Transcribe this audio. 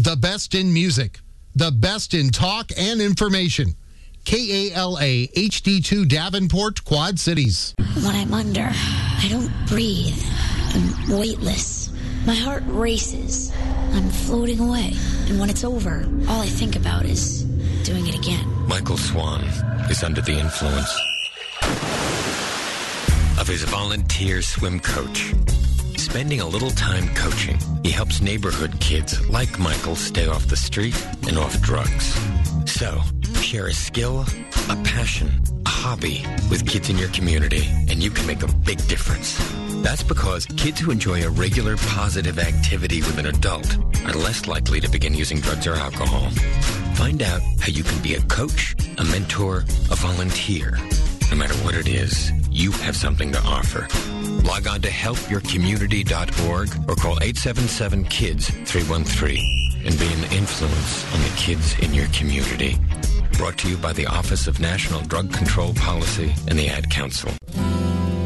The best in music, the best in talk and information. KALA HD2 Davenport, Quad Cities. When I'm under, I don't breathe. I'm weightless. My heart races. I'm floating away. And when it's over, all I think about is doing it again. Michael Swan is under the influence of his volunteer swim coach. Spending a little time coaching, he helps neighborhood kids like Michael stay off the street and off drugs. So, share a skill, a passion, a hobby with kids in your community, and you can make a big difference. That's because kids who enjoy a regular positive activity with an adult are less likely to begin using drugs or alcohol. Find out how you can be a coach, a mentor, a volunteer. No matter what it is, you have something to offer. Log on to helpyourcommunity.org or call 877-KIDS-313 and be an influence on the kids in your community. Brought to you by the Office of National Drug Control Policy and the Ad Council.